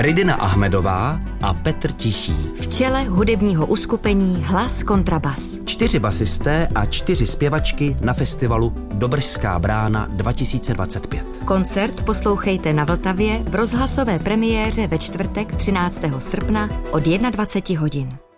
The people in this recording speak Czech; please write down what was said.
Rydina Ahmedová a Petr Tichý. V čele hudebního uskupení Hlas kontrabas. 4 basisté a 4 zpěvačky na festivalu Dobržská brána 2025. Koncert poslouchejte na Vltavě v rozhlasové premiéře ve čtvrtek 13. srpna od 21 hodin.